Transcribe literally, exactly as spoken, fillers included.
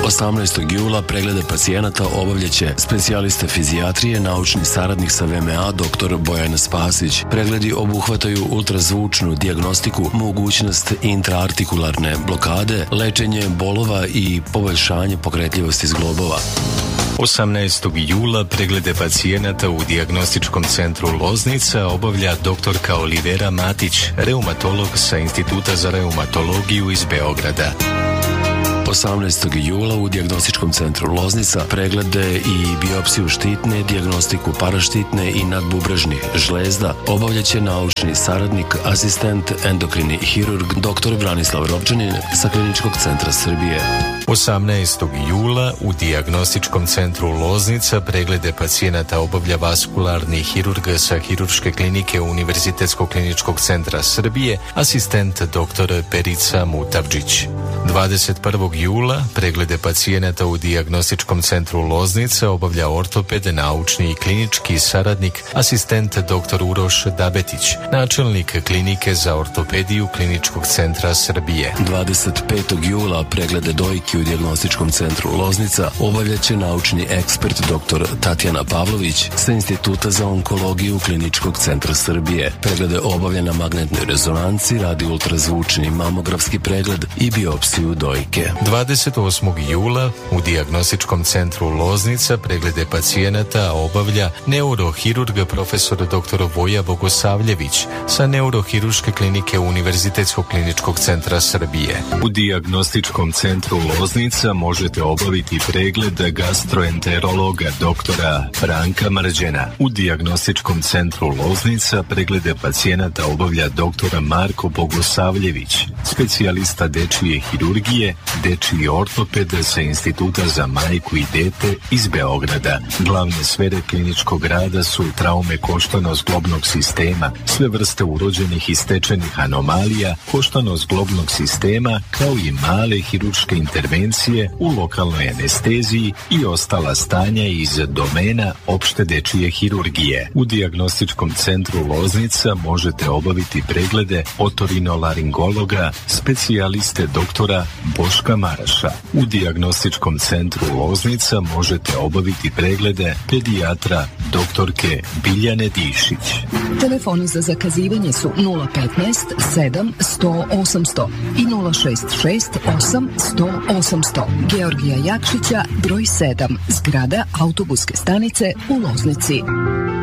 osamnaestog jula preglede pacijenata obavljaće specijalista fizijatrije, naučni saradnik sa V M A dr. Bojan Spasić. Pregledi obuhvataju ultrazvučnu dijagnostiku, mogućnost intraartikularne blokade, lečenje bolova i poboljšanje pokretljivosti zglobova. osamnaestog jula preglede pacijenata u dijagnostičkom centru Loznica obavlja doktorka Olivera Matić, reumatolog sa Instituta za reumatologiju iz Beograda. osamnaestog jula u dijagnostičkom centru Loznica preglede i biopsiju štitne, dijagnostiku paraštitne i nadbubrežnih žlezda obavljaće naučni saradnik, asistent, endokrini hirurg dr. Branislav Rovčanin sa Kliničkog centra Srbije. osamnaestog jula u dijagnostičkom centru Loznica preglede pacijenata obavlja vaskularni hirurg sa Hirurške klinike Univerzitetskog kliničkog centra Srbije, asistent dr. Perica Mutavđić. dvadeset prvog jula preglede pacijenata u dijagnostičkom centru Loznica obavlja ortoped, naučni i klinički saradnik, asistent dr. Uroš Dabetić, načelnik klinike za ortopediju Kliničkog centra Srbije. dvadeset petog jula preglede dojki u dijagnostičkom centru Loznica obavljaće naučni ekspert dr. Tatjana Pavlović sa Instituta za onkologiju Kliničkog centra Srbije. Preglede obavlja na magnetnoj rezonanci, radi ultrazvučni mamografski pregled i biopsiju dojke. dvadeset osmog jula u dijagnostičkom centru Loznica preglede pacijenata obavlja neurohirurg profesor dr. Voja Bogosavljević sa Neurohirurške klinike Univerzitetskog kliničkog centra Srbije. U dijagnostičkom centru Loznica možete obaviti pregled gastroenterologa doktora Franka Mrđena. U dijagnostičkom centru Loznica preglede pacijenata obavlja dr. Marko Bogosavljević, specijalista dečije hirurgije, dečiji ortoped sa Instituta za majku i dete iz Beograda. Glavne sfere kliničkog rada su traume koštano-zglobnog sistema, sve vrste urođenih i stečenih anomalija koštano-zglobnog sistema, kao i male hirurške intervencije u lokalnoj anesteziji i ostala stanja iz domena opšte dečije hirurgije. U dijagnostičkom centru Loznica možete obaviti preglede otorinolaringologa, specijaliste doktora Boška Maraša. U dijagnostičkom centru Loznica možete obaviti preglede pedijatra doktorke Biljane Dišić. Telefoni za zakazivanje su nula petnaest sedam sto osamsto i nula šest šest osam sto osamsto. Georgija Jakšića, broj sedam, zgrada autobuske stanice u Loznici.